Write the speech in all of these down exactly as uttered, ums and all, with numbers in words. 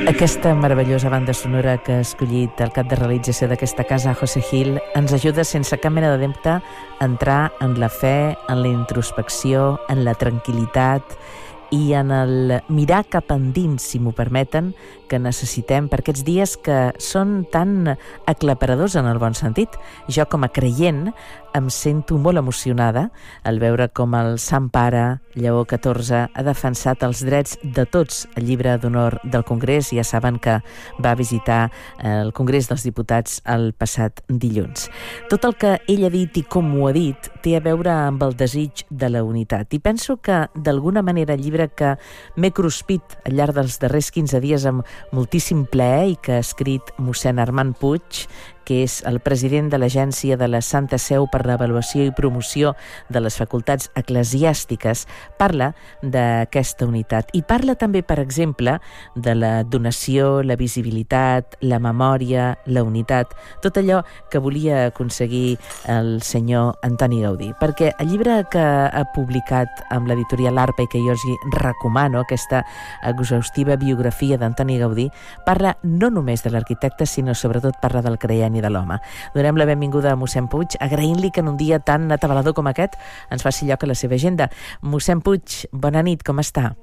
Aquesta meravellosa banda sonora que ha escollit el cap de realització d'aquesta casa, José Gil, ens ajuda sense cap mena de dubte a entrar en la fe, en la introspecció, en la tranquil·litat i en el mirar cap endins, si m'ho permeten, que necessitem per aquests dies que són tan aclaparadors en el bon sentit. Jo, com a creient, em sento molt emocionada al veure com el Sant Pare, Lleó catorze, ha defensat els drets de tots. El llibre d'honor del Congrés, ja saben que va visitar el Congrés dels Diputats el passat dilluns. Tot el que ell ha dit i com ho ha dit té a veure amb el desig de la unitat. I penso que, d'alguna manera, el llibre que m'he cruspit al llarg dels darrers quinze dies amb moltíssim plaer i que ha escrit mossèn Armand Puig, que és el president de l'Agència de la Santa Seu per l'Avaluació i Promoció de les Facultats Eclesiàstiques, parla d'aquesta unitat. I parla també, per exemple, de la donació, la visibilitat, la memòria, la unitat, tot allò que volia aconseguir el senyor Antoni Gaudí. Perquè el llibre que ha publicat amb l'editorial Arpa i que jo us hi recomano, aquesta exhaustiva biografia d'Antoni Gaudí, parla no només de l'arquitecte, sinó sobretot parla del creient i de l'home. Donem la benvinguda a mossèn Puig, agraint-li que en un dia tan atabalador com aquest ens faci lloc a la seva agenda. Mossèn Puig, bona nit, com està?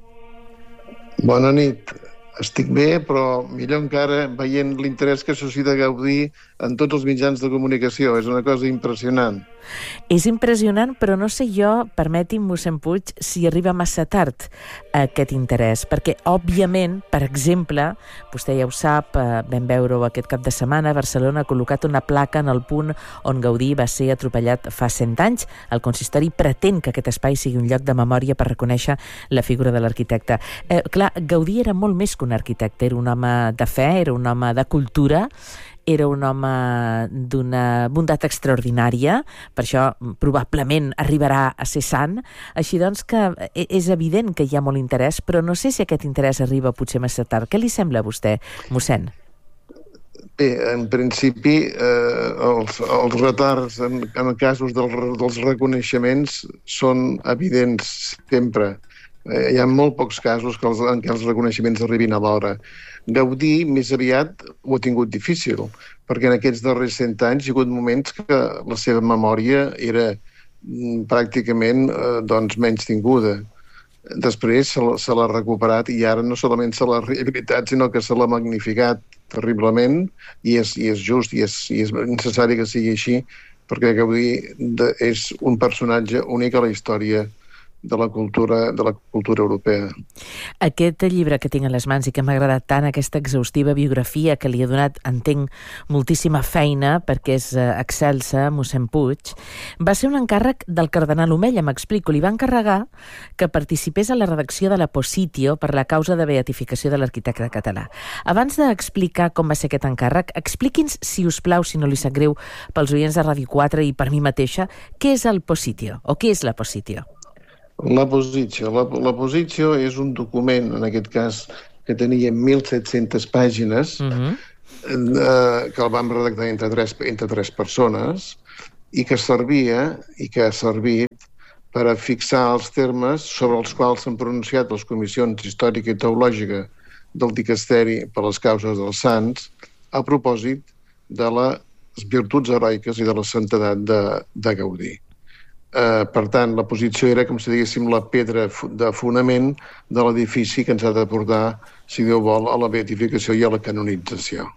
Bona nit. Estic bé, però millor encara veient l'interès que suscita Gaudí en tots els mitjans de comunicació. És una cosa impressionant. És impressionant, però no sé jo, permeti'm, mossèn Puig, si arriba massa tard aquest interès, perquè, òbviament, per exemple, vostè ja ho sap, vam veure-ho aquest cap de setmana, Barcelona ha col·locat una placa en el punt on Gaudí va ser atropellat fa cent anys. El consistori pretén que aquest espai sigui un lloc de memòria per reconèixer la figura de l'arquitecte. Eh, clar, Gaudí era molt més que un arquitecte, era un home de fe, era un home de cultura, era un home d'una bondat extraordinària, per això probablement arribarà a ser sant. Així doncs que és evident que hi ha molt interès, però no sé si aquest interès arriba potser massa tard. Què li sembla a vostè, mossèn? Bé, en principi, eh, els, els retards en, en casos del, dels reconeixements són evidents sempre. Eh, hi ha molt pocs casos que els, en què els reconeixements arribin a l'hora. Gaudí, més aviat, ho ha tingut difícil, perquè en aquests darrers cent anys hi ha hagut moments que la seva memòria era mm, pràcticament eh, doncs, menys tinguda. Després se, se l'ha recuperat i ara no solament se l'ha rehabilitat, sinó que se l'ha magnificat terriblement, i és, i és just i és, i és necessari que sigui així, perquè Gaudí de, és un personatge únic a la història de la cultura de la cultura europea. Aquest llibre que tinc a les mans i que m'ha agradat tant, aquesta exhaustiva biografia que li ha donat, entenc, moltíssima feina, perquè és excelsa, mossèn Puig, va ser un encàrrec del cardenal Omella, m'explico. Li va encarregar que participés a la redacció de la Positio per la causa de beatificació de l'arquitecte català. Abans d'explicar com va ser aquest encàrrec, expliqui'ns, si us plau, si no li sap greu, pels oients de Ràdio quatre i per mi mateixa, què és el Positio, o què és la Positio? La Positio. La, la Positio és un document, en aquest cas, que tenia mil set-centes pàgines, uh-huh. eh, que el vam redactar entre tres, entre tres persones, i que servia, i que ha servit per a fixar els termes sobre els quals s'han pronunciat les comissions històrica i teològica del dicasteri per les causes dels sants, a propòsit de les virtuts heroiques i de la santedat de, de Gaudí. Uh, per tant, la posició era, com si diguéssim, la pedra de fonament de l'edifici que ens ha de portar, si Déu vol, a la beatificació i a la canonització.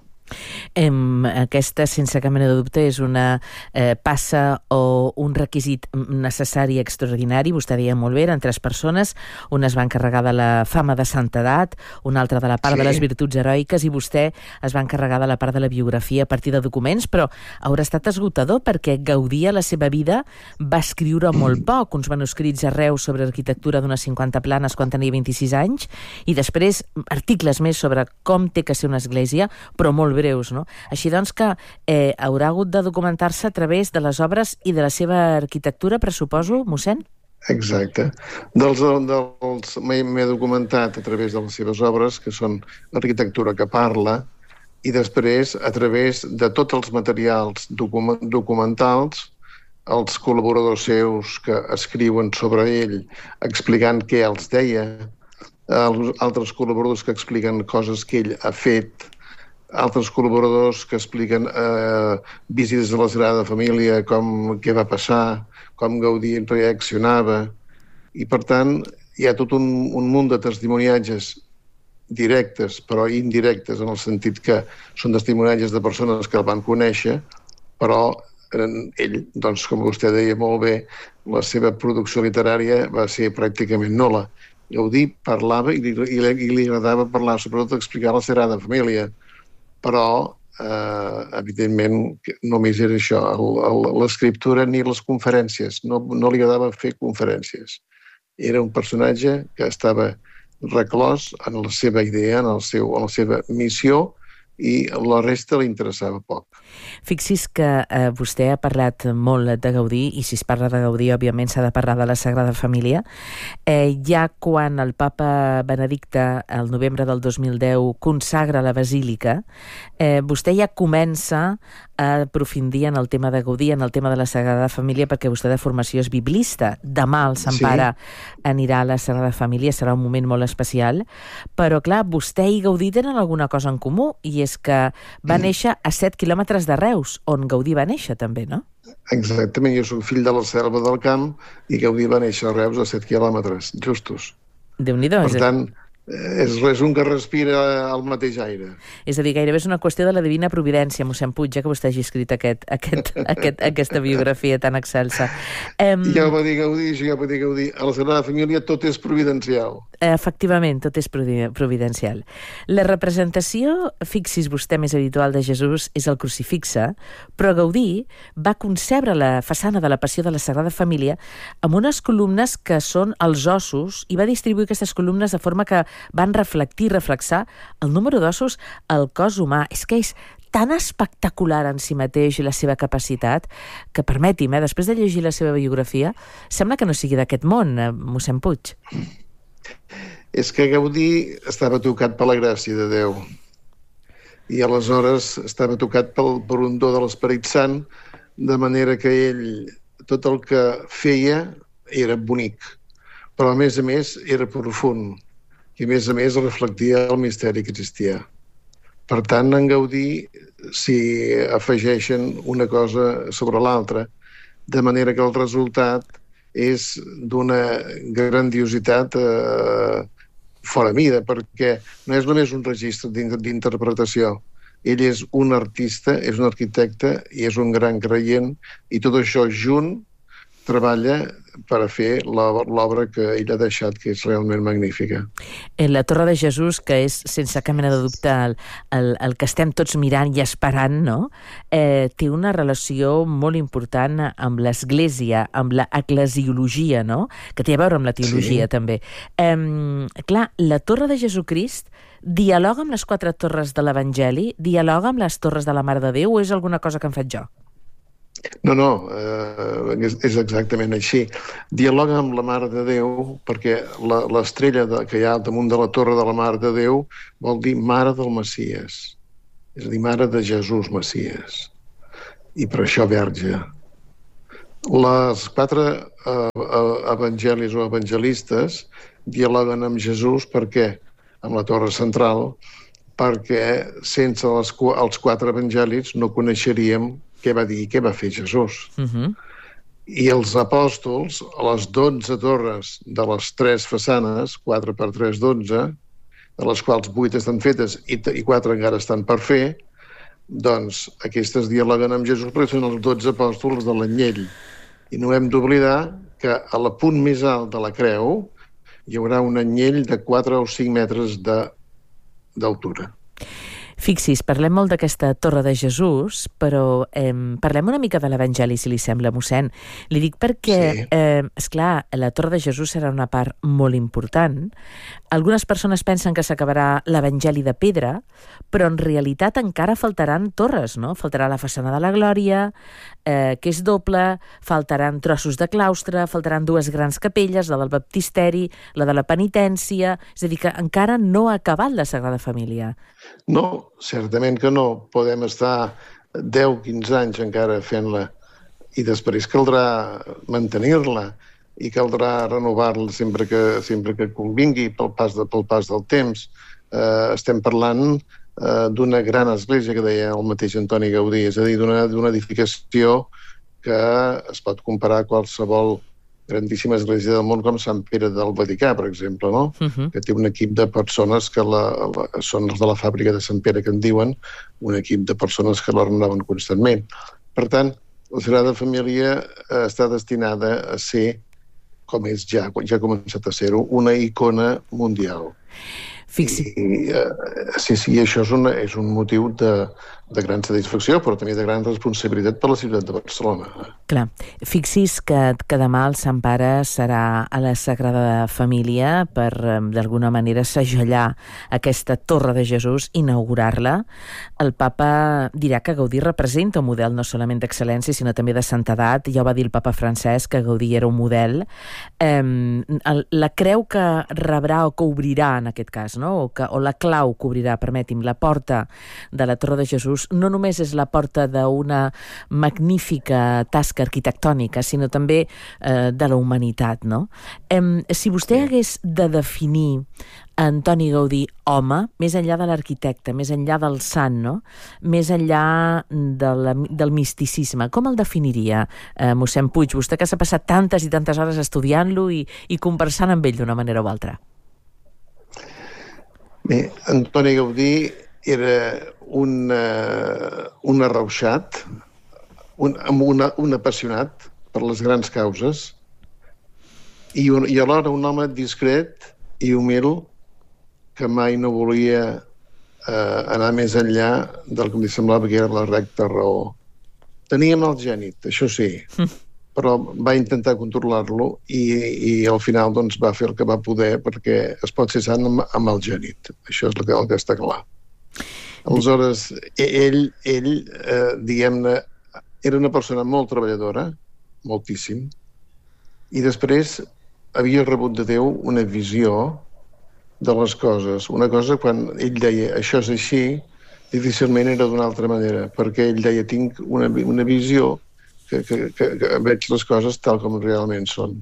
Em, aquesta, sense cap mena de dubte, és una eh, passa o un requisit necessari extraordinari. Vostè deia molt bé, eren tres persones, una es va encarregar de la fama de santedat, una altra de la part sí. de les virtuts heroiques, i vostè es va encarregar de la part de la biografia a partir de documents, però haurà estat esgotador perquè Gaudí a la seva vida va escriure molt poc, uns manuscrits a Reus sobre arquitectura d'unes cinquanta planes quan tenia vint-i-sis anys, i després articles més sobre com té que ser una església, però molt breus, no? Així doncs que eh, haurà hagut de documentar-se a través de les obres i de la seva arquitectura, pressuposo, mossèn? Exacte. Dels, dels, m'he documentat a través de les seves obres, que són l'arquitectura que parla, i després a través de tots els materials document, documentals, els col·laboradors seus que escriuen sobre ell, explicant què els deia, altres col·laboradors que expliquen coses que ell ha fet, altres col·laboradors que expliquen eh, visites a la Sagrada Família, com què va passar, com Gaudí reaccionava, i per tant hi ha tot un, un munt de testimoniatges directes, però indirectes, en el sentit que són testimoniatges de persones que el van conèixer, però ell, doncs, com vostè deia molt bé, la seva producció literària va ser pràcticament nul·la. Gaudí parlava i li, i li agradava parlar, sobretot explicar la Sagrada Família, però, eh, evidentment, només era això, l'escriptura ni les conferències. No, no li agradava fer conferències. Era un personatge que estava reclòs en la seva idea, en, el seu, en la seva missió, i la resta li interessava poc. Fixi's que eh, vostè ha parlat molt de Gaudí, i si es parla de Gaudí, òbviament s'ha de parlar de la Sagrada Família. Eh, ja quan el papa Benedicte, el novembre del dos mil deu, consagra la basílica, eh, vostè ja comença a aprofundir en el tema de Gaudí, en el tema de la Sagrada Família, perquè vostè de formació és biblista. Demà el Sant Pare sí. anirà a la Sagrada Família, serà un moment molt especial, però clar, vostè i Gaudí tenen alguna cosa en comú, i és que va néixer a set quilòmetres de Reus, on Gaudí va néixer també, no? Exactament, jo soc fill de la Selva del Camp i Gaudí va néixer a Reus a set quilòmetres, justos. Déu-n'hi-do. Per tant, és, és un que respira el mateix aire. És a dir, gairebé és una qüestió de la divina providència, mossèn Puig, ja que vostè hagi escrit aquest, aquest, aquest, aquesta biografia tan excelsa. Um... Ja ho va dir Gaudí, ja ho va dir Gaudí. A la Sagrada Família tot és providencial. Efectivament, tot és providencial. La representació, fixis vostè, més habitual de Jesús és el crucifixe, però Gaudí va concebre la façana de la Passió de la Sagrada Família amb unes columnes que són els ossos, i va distribuir aquestes columnes de forma que van reflectir, reflexar el número d'ossos al cos humà. És que és tan espectacular en si mateix i la seva capacitat que, permeti'm, eh, després de llegir la seva biografia, sembla que no sigui d'aquest món, eh, mossèn Puig. És que Gaudí estava tocat per la gràcia de Déu i aleshores estava tocat pel, per un do de l'Esperit Sant, de manera que ell, tot el que feia era bonic, però a més a més era profund i a més a més reflectia el misteri que existia. Per tant, en Gaudí s'hi afegeixen una cosa sobre l'altra, de manera que el resultat és d'una grandiositat eh, fora mida, perquè no és només un registre d'interpretació. Ell és un artista, és un arquitecte i és un gran creient, i tot això junt treballa per a fer l'obra que ell ha deixat, que és realment magnífica. La Torre de Jesús, que és, sense cap mena de dubte, el, el, el que estem tots mirant i esperant, no? Eh, té una relació molt important amb l'Església, amb l'eclesiologia, no? Que té a veure amb la teologia, sí. també. Eh, clar, la Torre de Jesucrist dialoga amb les quatre torres de l'Evangeli, dialoga amb les torres de la Mare de Déu, o és alguna cosa que hem fet jo? No, no, eh, és, és exactament així. Dialoga amb la Mare de Déu perquè l'estrella que hi ha al damunt de la Torre de la Mare de Déu vol dir Mare del Messies, és a dir, Mare de Jesús Messies, i per això verge. Les quatre eh, evangelis o evangelistes dialoguen amb Jesús perquè, amb la Torre Central, perquè sense les, els quatre evangelis no coneixeríem què va dir i què va fer Jesús. Uh-huh. I els apòstols, a les dotze torres de les tres façanes, quatre per tres, dotze, de les quals vuit estan fetes i, i quatre encara estan per fer, doncs aquestes dialoguen amb Jesús perquè són els dotze apòstols de l'anyell. I no hem d'oblidar que a la punt més alt de la creu hi haurà un anyell de quatre o cinc metres d'altura. Fixis, parlem molt d'aquesta Torre de Jesús, però eh, parlem una mica de l'Evangeli, si li sembla, mossèn. Li dic perquè, sí. eh, esclar, la Torre de Jesús serà una part molt important. Algunes persones pensen que s'acabarà l'Evangeli de pedra, però en realitat encara faltaran torres, no? Faltarà la façana de la Glòria, eh, que és doble, faltaran trossos de claustre, faltaran dues grans capelles, la del baptisteri, la de la penitència... És a dir, que encara no ha acabat la Sagrada Família. No, certament que no. Podem estar deu quinze anys encara fent-la i després caldrà mantenir-la i caldrà renovar-la sempre que, sempre que convingui pel pas, de, pel pas del temps. Eh, estem parlant eh, d'una gran església, que deia el mateix Antoni Gaudí, és a dir, d'una, d'una edificació que es pot comparar a qualsevol grandíssima església del món, com Sant Pere del Vaticà, per exemple, no? Uh-huh. Que té un equip de persones que la, la, són els de la fàbrica de Sant Pere, que en diuen, un equip de persones que la renoven constantment. Per tant, la Sagrada Família eh, està destinada a ser, com és ja, ja ha començat a ser-ho, una icona mundial. Fixi. I, uh, sí, sí, això és, una, és un motiu de, de gran satisfacció, però també de gran responsabilitat per la ciutat de Barcelona. Clar. Fixi's que, que demà el Sant Pare serà a la Sagrada Família per, d'alguna manera, segellar aquesta Torre de Jesús, inaugurar-la. El papa dirà que Gaudí representa un model no solament d'excel·lència, sinó també de santedat. Ja ho va dir el papa Francesc, que Gaudí era un model. Eh, la creu que rebrà o que obrirà, en aquest cas, no? O, que, o la clau que obrirà, permeti'm, la porta de la Torre de Jesús, no només és la porta d'una magnífica tasca arquitectònica, sinó també eh, de la humanitat, no? Eh, si vostè hagués de definir Antoni Gaudí home, més enllà de l'arquitecte, més enllà del sant, no? Més enllà de la, del misticisme, com el definiria, eh, mossèn Puig? Vostè que s'ha passat tantes i tantes hores estudiant-lo i, i conversant amb ell d'una manera o altra. Bé, Antoni Gaudí era un, uh, un arrauxat, un, un, un apassionat per les grans causes i, un, i alhora un home discret i humil que mai no volia uh, anar més enllà del que li semblava que era la recta raó. Tenia mal gènit, això sí, però va intentar controlar-lo i, i al final doncs, va fer el que va poder, perquè es pot ser sant amb, amb el gènit. Això és el que, el que està clar. Aleshores, ell, ell eh, diguem-ne, era una persona molt treballadora, moltíssim, i després havia rebut de Déu una visió de les coses. Una cosa, quan ell deia això és així, difícilment era d'una altra manera, perquè ell deia tinc una, una visió Que, que, que, que veig les coses tal com realment són.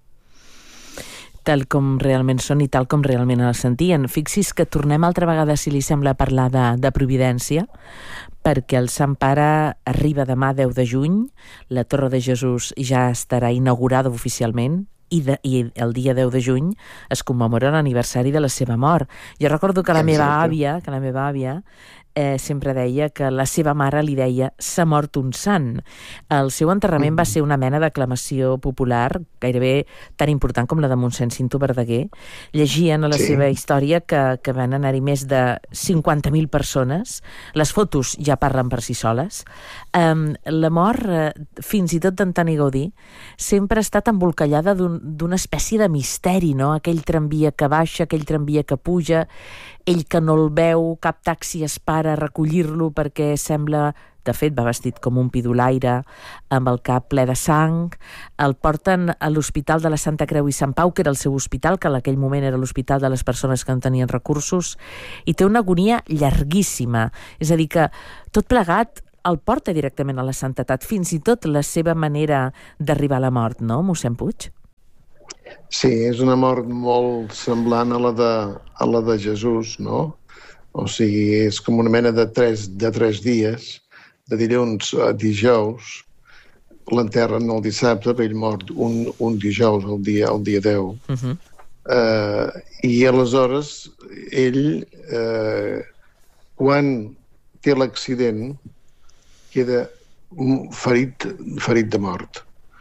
Tal com realment són i tal com realment les sentien. Fixi's que tornem altra vegada, si li sembla, a parlar de, de Providència, perquè el Sant Pare arriba demà deu de juny, la Torre de Jesús ja estarà inaugurada oficialment, i, de, i el dia deu de juny es commemora l'aniversari de la seva mort. Jo recordo que la meva àvia, que la meva àvia Eh, sempre deia que la seva mare li deia s'ha mort un sant. El seu enterrament va ser una mena d'aclamació popular, gairebé tan important com la de mossèn Cinto Verdaguer. Llegien a la sí. seva història que, que van anar-hi més de cinquanta mil persones. Les fotos ja parlen per si soles. Um, la mort, eh, fins i tot d'Antoni Gaudí, sempre ha estat embolcallada d'un, d'una espècie de misteri, no? Aquell tramvia que baixa, aquell tramvia que puja, ell que no el veu, cap taxi es para a recollir-lo perquè sembla, de fet va vestit com un pidolaire, amb el cap ple de sang, el porten a l'Hospital de la Santa Creu i Sant Pau, que era el seu hospital, que en aquell moment era l'hospital de les persones que no tenien recursos, i té una agonia llarguíssima, és a dir que tot plegat el porta directament a la santetat, fins i tot la seva manera d'arribar a la mort, no, mossèn Puig? Sí, és una mort molt semblant a la de, a la de Jesús, no? O sigui, és com una mena de tres, de tres dies, de dilluns a dijous, l'enterren el dissabte, ell mort un, un dijous, el dia, el dia deu. Uh-huh. Uh, I aleshores, ell, uh, quan té l'accident, queda ferit, ferit de mort.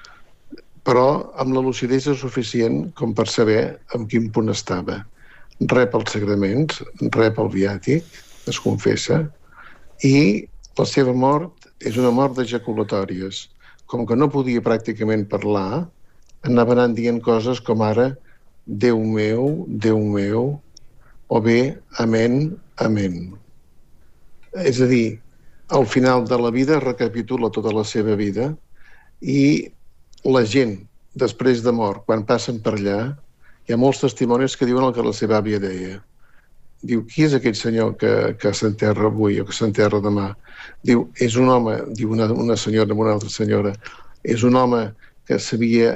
Però amb la lucidesa suficient com per saber en quin punt estava. Rep els sagraments, rep el viàtic, es confessa, i la seva mort és una mort d'ejaculatòries. Com que no podia pràcticament parlar, anava anant dient coses com ara Déu meu, Déu meu, o bé amén, amén. És a dir, al final de la vida recapitula tota la seva vida i la gent, després de mort, quan passen per allà, hi ha molts testimonis que diuen el que la seva àvia deia. Diu, qui és aquest senyor que, que s'enterra avui o que s'enterra demà? Diu, és un home, diu una, una senyora amb una altra senyora, és un home que sabia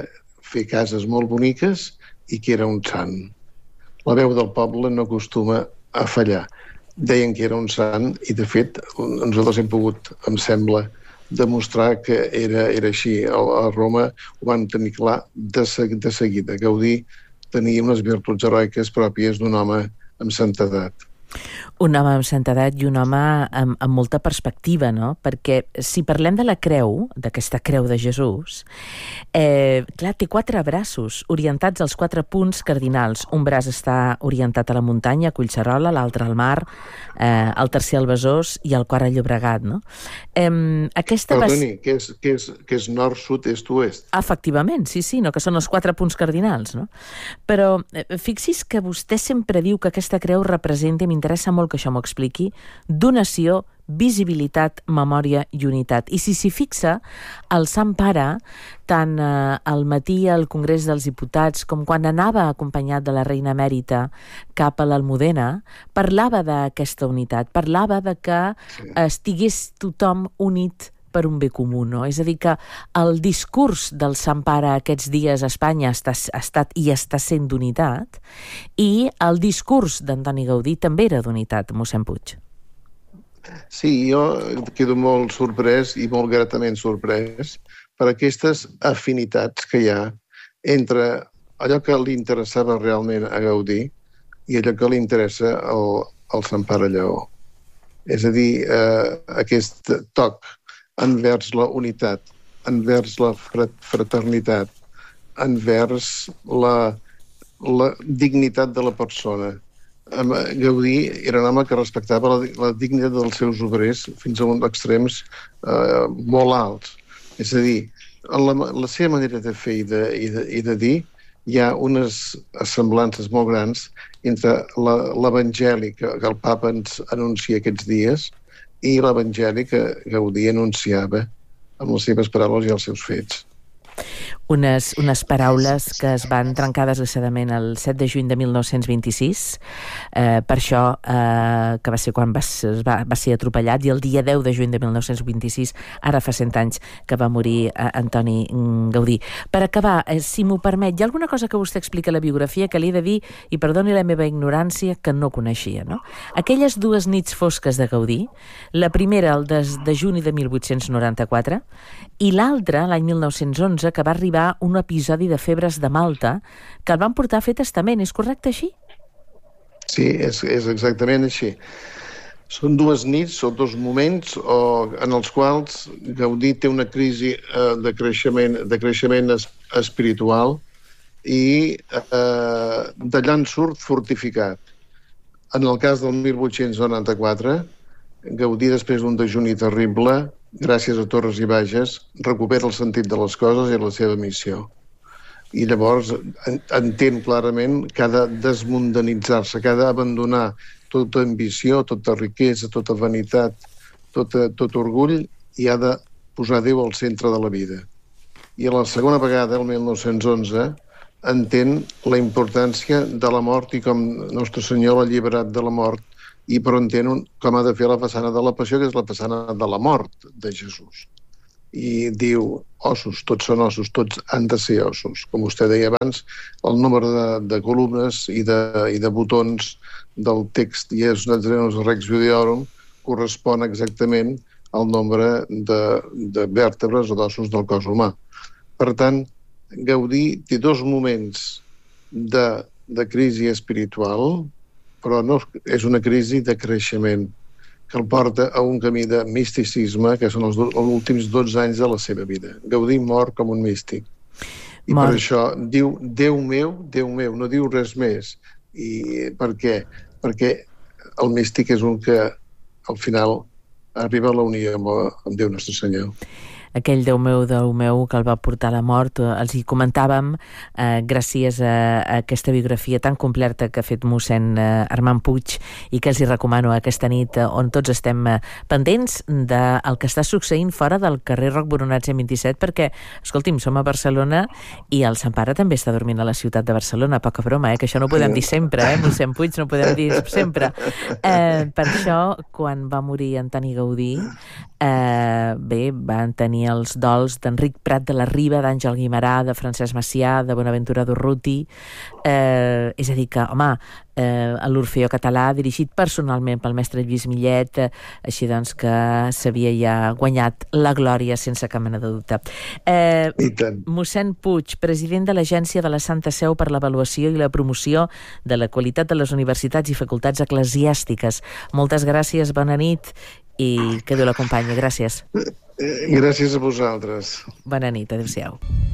fer cases molt boniques i que era un sant. La veu del poble no acostuma a fallar. Deien que era un sant i, de fet, nosaltres hem pogut, em sembla, demostrar que era, era així. A Roma ho van tenir clar de, de seguida. Gaudí tenia unes virtuts heroiques pròpies d'un home amb santedat. Un home amb santedat i un home amb, amb molta perspectiva, no? Perquè si parlem de la creu, d'aquesta creu de Jesús, eh, clar, té quatre braços orientats als quatre punts cardinals. Un braç està orientat a la muntanya, a Collserola, l'altre al mar, eh, el tercer al Besòs i el quart al Llobregat, no? Eh, aquesta Perdoni, va... que és, que és, que és nord, sud, est, oest. Efectivament, sí, sí, no? Que són els quatre punts cardinals, no? Però eh, fixi's que vostè sempre diu que aquesta creu representa, i m'interessa molt que això m'ho expliqui, donació, visibilitat, memòria i unitat. I si s'hi fixa, el Sant Pare, tant eh, al matí al Congrés dels Diputats com quan anava acompanyat de la reina emèrita cap a l'Almudena, parlava d'aquesta unitat, parlava de que sí. estigués tothom unit per un bé comú, no? És a dir, que el discurs del Sant Pare aquests dies a Espanya està, ha estat i està sent d'unitat, i el discurs d'Antoni Gaudí també era d'unitat, mossèn Puig. Sí, jo quedo molt sorprès i molt gratament sorprès per aquestes afinitats que hi ha entre allò que li interessava realment a Gaudí i allò que li interessa al, al Sant Pare Lleó. És a dir, eh, aquest toc envers la unitat, envers la fraternitat, envers la, la dignitat de la persona. Gaudí era un home que respectava la, la dignitat dels seus obrers fins a uns extrems eh, molt alts. És a dir, la, la seva manera de fer i de, i de, i de dir hi ha unes semblances molt grans entre l'evangeli que, que el papa ens anuncia aquests dies i l'evangeli que Gaudí anunciava amb les seves paraules i els seus fets. Unes, unes paraules que es van trencar desgraciadament el set de juny de mil nou-cents vint-i-sis, eh, per això eh, que va ser quan va, va, va ser atropellat, i el dia deu de juny de mil nou-cents vint-i-sis, ara fa cent anys que va morir eh, Antoni Gaudí. Per acabar, eh, si m'ho permet, hi ha alguna cosa que vostè explica a la biografia que li he de dir, i perdoni la meva ignorància, que no coneixia, no? Aquelles dues nits fosques de Gaudí, la primera el des de juny de mil vuit-cents noranta-quatre i l'altra l'any mil nou-cents onze, que va arribar un episodi de febres de Malta que el van portar a fer testament. És correcte així? Sí, és, és exactament així. Són dues nits o dos moments o, en els quals Gaudí té una crisi eh, de creixement, de creixement es, espiritual i eh, d'allà en surt fortificat. En el cas del mil vuit-cents noranta-quatre, Gaudí, després d'un dejuni terrible, gràcies a Torres i Bages, recupera el sentit de les coses i la seva missió. I llavors entén clarament que ha de desmundanitzar-se, que ha d'abandonar tota ambició, tota riquesa, tota vanitat, tota, tot orgull, i ha de posar Déu al centre de la vida. I a la segona vegada, el mil nou-cents onze, entén la importància de la mort i com Nostre Senyor l'ha alliberat de la mort, i però entén com ha de fer la façana de la passió, que és la façana de la mort de Jesús. I diu, ossos, tots són ossos, tots han de ser ossos. Com vostè deia abans, el número de, de columnes i de, i de botons del text Ies Nazarenos Rex Judiorum correspon exactament al nombre de, de vèrtebres o d'ossos del cos humà. Per tant, Gaudí té dos moments de, de crisi espiritual, però no és una crisi de creixement que el porta a un camí de misticisme, que són els, do, els últims dotze anys de la seva vida. Gaudí mor com un místic. I mort. Per això diu, Déu meu, Déu meu, no diu res més. I per què? Perquè el místic és un que al final arriba a la unió amb, amb Déu Nostre Senyor. Aquell Déu meu, Déu meu, que el va portar a la mort, els hi comentàvem eh, gràcies a, a aquesta biografia tan completa que ha fet mossèn eh, Armand Puig i que els hi recomano aquesta nit, eh, on tots estem eh, pendents del que està succeint fora del carrer Roc Boronat cent vint-i-set, perquè, escolti'm, som a Barcelona i el Sant Pare també està dormint a la ciutat de Barcelona, poca broma, eh, que això no ho podem dir sempre, eh, mossèn Puig, no ho podem dir sempre. Eh, per això, quan va morir Antoni Gaudí, Eh, bé, van tenir els dols d'Enric Prat de la Riba, d'Àngel Guimerà, de Francesc Macià, de Bonaventura Durruti. Eh, és a dir que, home, eh, l'Orfeó Català, dirigit personalment pel mestre Lluís Millet, eh, així doncs que s'havia ja guanyat la glòria sense cap mena de dubte. Eh, mossèn Puig, president de l'Agència de la Santa Seu per l'Avaluació i la Promoció de la Qualitat de les Universitats i Facultats Eclesiàstiques. Moltes gràcies, bona nit i que Déu l'acompanyi. Gràcies. Gràcies a vosaltres. Bona nit, adéu-siau.